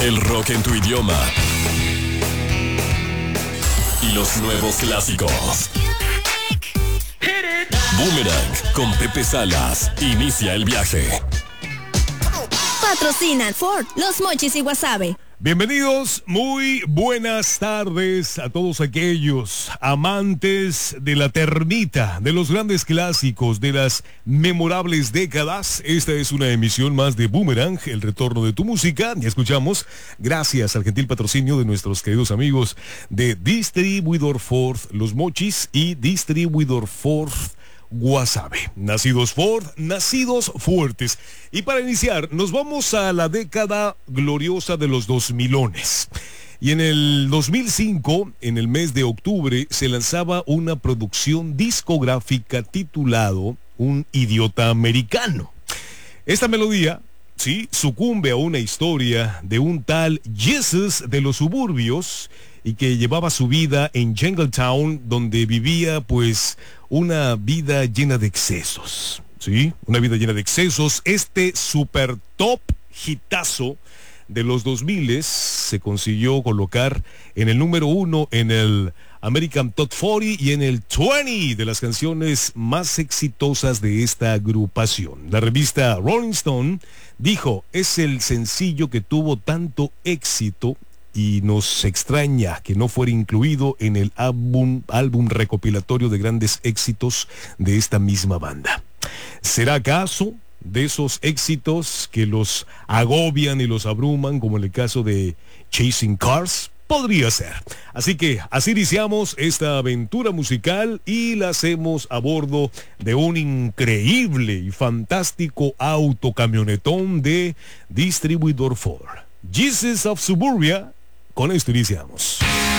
El rock en tu idioma. Y los nuevos clásicos. Boomerang con Pepe Salas. Inicia el viaje. Patrocinan Ford, Los Mochis y Guasave. Bienvenidos, muy buenas tardes a todos aquellos amantes de la termita, de los grandes clásicos, de las memorables décadas. Esta es una emisión más de Boomerang, el retorno de tu música. Y escuchamos, gracias al gentil patrocinio de nuestros queridos amigos de Distribuidor Ford Los Mochis y Distribuidor Ford Guasave. Nacidos Ford, nacidos fuertes. Y para iniciar, nos vamos a la década gloriosa de los 2000ones. Y en el 2005, en el mes de octubre, se lanzaba una producción discográfica titulado Un Idiota Americano. Esta melodía, sí, sucumbe a una historia de un tal Jesus de los suburbios y que llevaba su vida en Jungletown, donde vivía pues una vida llena de excesos, ¿sí? Una vida llena de excesos. Este super top hitazo de los 2000 se consiguió colocar en el número 1 en el American Top 40 y en el 20 de las canciones más exitosas de esta agrupación. La revista Rolling Stone dijo, es el sencillo que tuvo tanto éxito y nos extraña que no fuera incluido en el álbum recopilatorio de grandes éxitos de esta misma banda. ¿Será acaso de esos éxitos que los agobian y los abruman, como en el caso de Chasing Cars? Podría ser. Así que así iniciamos esta aventura musical y la hacemos a bordo de un increíble y fantástico autocamionetón de Distribuidor Ford. Jesus of Suburbia. Con esto iniciamos.